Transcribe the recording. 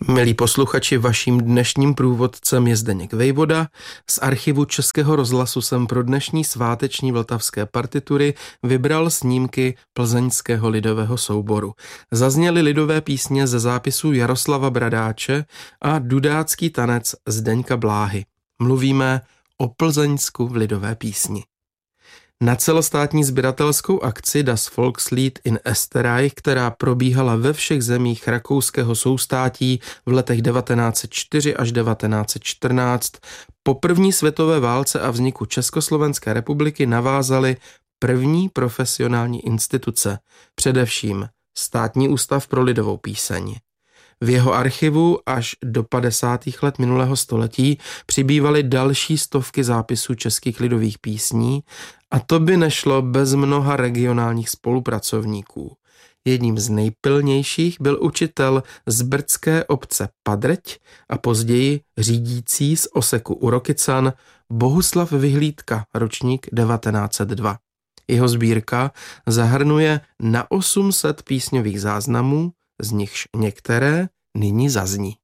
Milí posluchači, vaším dnešním průvodcem je Zdeněk Vejvoda. Z archivu Českého rozhlasu jsem pro dnešní sváteční vltavské partitury vybral snímky plzeňského lidového souboru. Zazněly lidové písně ze zápisů Jaroslava Bradáče a dudácký tanec Zdeňka Bláhy. Mluvíme o Plzeňsku v lidové písni. Na celostátní sběratelskou akci Das Volkslied in Österreich, která probíhala ve všech zemích rakouského soustátí v letech 1904 až 1914, po první světové válce a vzniku Československé republiky navázaly první profesionální instituce, především Státní ústav pro lidovou píseň. V jeho archivu až do 50. let minulého století přibývaly další stovky zápisů českých lidových písní a to by nešlo bez mnoha regionálních spolupracovníků. Jedním z nejpilnějších byl učitel z brdské obce Padrť a později řídící z Oseku u Rokycan Bohuslav Vyhlídka, ročník 1902. Jeho sbírka zahrnuje na 800 písňových záznamů, z nichž některé nyní zazní.